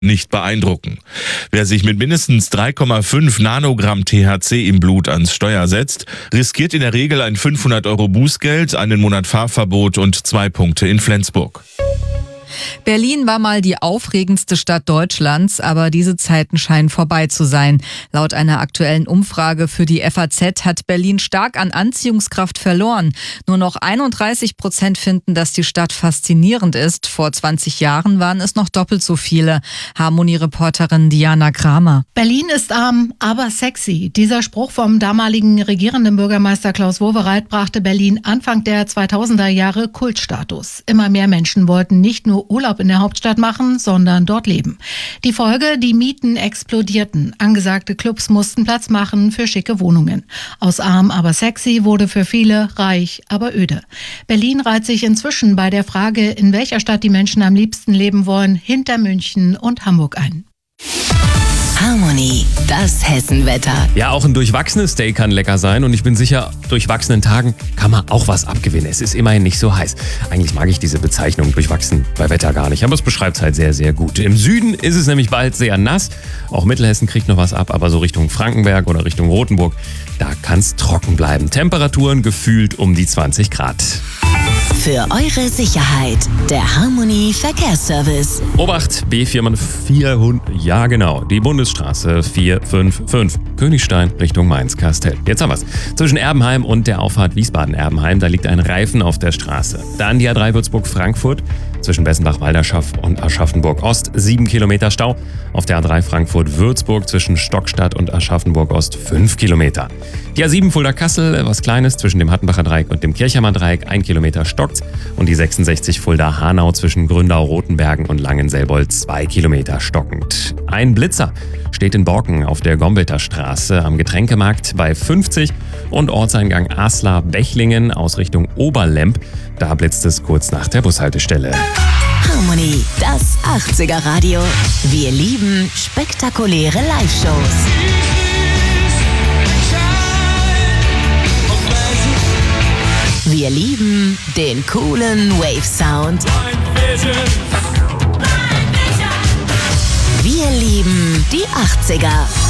nicht beeindrucken. Wer sich mit mindestens 3,5 Nanogramm THC im Blut ans Steuer setzt, riskiert in der Regel ein 500 € Bußgeld, einen Monat Fahrverbot und 2 Punkte in Flensburg. Berlin war mal die aufregendste Stadt Deutschlands, aber diese Zeiten scheinen vorbei zu sein. Laut einer aktuellen Umfrage für die FAZ hat Berlin stark an Anziehungskraft verloren. Nur noch 31% finden, dass die Stadt faszinierend ist. Vor 20 Jahren waren es noch doppelt so viele. Harmonie-Reporterin Diana Kramer. Berlin ist arm, aber sexy. Dieser Spruch vom damaligen regierenden Bürgermeister Klaus Wowereit brachte Berlin Anfang der 2000er Jahre Kultstatus. Immer mehr Menschen wollten nicht nur Urlaub in der Hauptstadt machen, sondern dort leben. Die Folge, die Mieten explodierten. Angesagte Clubs mussten Platz machen für schicke Wohnungen. Aus arm, aber sexy wurde für viele reich, aber öde. Berlin reiht sich inzwischen bei der Frage, in welcher Stadt die Menschen am liebsten leben wollen, hinter München und Hamburg ein. Harmonie, das Hessenwetter. Ja, auch ein durchwachsenes Day kann lecker sein und ich bin sicher, durchwachsenen Tagen kann man auch was abgewinnen. Es ist immerhin nicht so heiß. Eigentlich mag ich diese Bezeichnung durchwachsen bei Wetter gar nicht, aber es beschreibt es halt sehr, sehr gut. Im Süden ist es nämlich bald sehr nass. Auch Mittelhessen kriegt noch was ab, aber so Richtung Frankenberg oder Richtung Rothenburg, da kann es trocken bleiben. Temperaturen gefühlt um die 20 Grad. Für eure Sicherheit, der Harmonie Verkehrsservice. Obacht, B404, ja genau, die Bundesstraße 455, Königstein Richtung Mainz-Kastel. Jetzt haben wir's. Zwischen Erbenheim und der Auffahrt Wiesbaden-Erbenheim, da liegt ein Reifen auf der Straße. Dann die A3 Würzburg-Frankfurt, zwischen Bessenbach-Walderschaff und Aschaffenburg-Ost 7 Kilometer Stau. Auf der A3 Frankfurt-Würzburg zwischen Stockstadt und Aschaffenburg-Ost 5 Kilometer. Die A7 Fulda-Kassel, was Kleines, zwischen dem Hattenbacher Dreieck und dem Kirchheimer Dreieck 1 Kilometer stockt's. Und die 66 Fulda-Hanau zwischen Gründau-Rotenbergen und Langenselbold 2 Kilometer stockend. Ein Blitzer steht in Borken auf der Gombeter Straße am Getränkemarkt bei 50 und Ortseingang Aslar-Bechlingen aus Richtung Oberlemp. Da blitzt es kurz nach der Bushaltestelle. Harmonie, das 80er Radio. Wir lieben spektakuläre Live-Shows. Wir lieben den coolen Wave-Sound. Wir lieben die 80er.